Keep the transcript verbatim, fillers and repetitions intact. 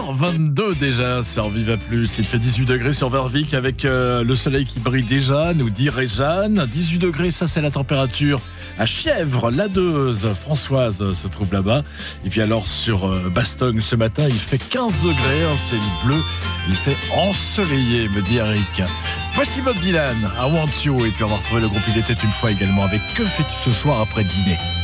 heures vingt-deux déjà sur Viva Plus. Il fait dix-huit degrés sur Vervic avec euh, le soleil qui brille déjà, nous dit Réjeanne. dix-huit degrés, ça c'est la température à Chièvre, Ladeuse. Françoise se trouve là-bas. Et puis alors sur euh, Bastogne ce matin, il fait quinze degrés, un ciel bleu. Il fait ensoleillé, me dit Eric. Voici Bob Dylan, I Want You. Et puis on va retrouver le groupe Il était une fois également avec Que fais-tu ce soir après dîner?